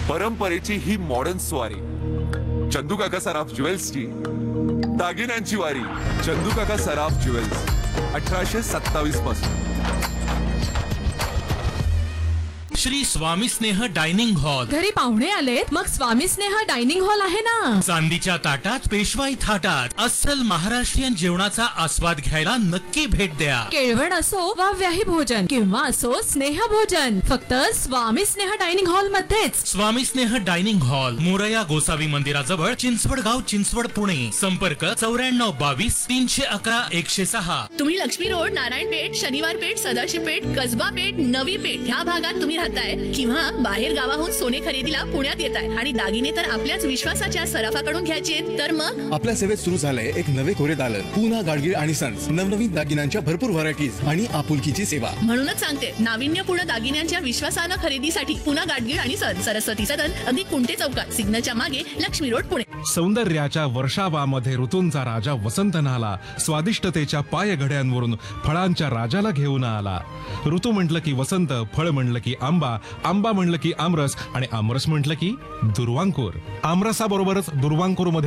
परंपरेची ही मॉडर्न स्वारी, चंदू काका सराफ ज्वेल्सची दागिन्यांची वारी. चंदू काका सराफ ज्वेल्स 1827 पासून. श्री स्वामी स्नेह डायनिंग हॉल. घरी पाहुणे आलेत, मग स्वामी स्नेह डायनिंग हॉल आहे ना. चांदीच्या ताटात, पेशवाई थाटात अस्सल महाराष्ट्रीयन जेवणाचा आस्वाद घ्यायला नक्की भेट द्या. केळवण असो वा व्याही भोजन किंवा असो स्नेह भोजन, फक्त स्वामी स्नेह डायनिंग हॉल मध्येच. स्वामी स्नेह डायनिंग हॉल, मोरया गोसावी मंदिराजवळ, चिंचवडगाव, चिंचवड, पुणे. संपर्क 9422 311 106. तुम्ही लक्ष्मी रोड, नारायणपेठ, शनिवार पेठ, सदाशिव पेठ, कसबा पेठ, नवी पेठ ह्या भागात तुम्ही राहताय किंवा बाहेर गावाहून सोने खरेदीला पुण्यात येताय आणि दागिने तर आपल्याच विश्वासाच्या सराफाकडून घ्यायचे, तर मग आपल्या सेवेत सुरू झालंय एक नवे कोरे दालन, पूना गाडगीळ आणि सन्स. नवनवीन दागिन्यांच्या भरपूर व्हरायटीज आणि आपुलकीची सेवा. म्हणूनच सांगते, नाविन्यपूर्ण दागिन्यांच्या विश्वासानं खरेदीसाठी पुना गाडगीळ आणि सन्स, सरस्वती सदन, अगदी कुंटे चौकात, सिग्नलच्या मागे, लक्ष्मी रोड, पुणे. सौंदर्याच्या वर्षावामध्ये ऋतूंचा राजा वसंत नाला, स्वादिष्टतेच्या पायघड्यांवरून फळांच्या राजाला घेऊन आला. ऋतू म्हटलं की वसंत, फळ म्हणलं की आंबा, आंबा म्हणलं की आमरस आणि आमरस म्हटलं की दुर्वांकूर. आमरसाबरोबरच दुर्वांकूर मध्ये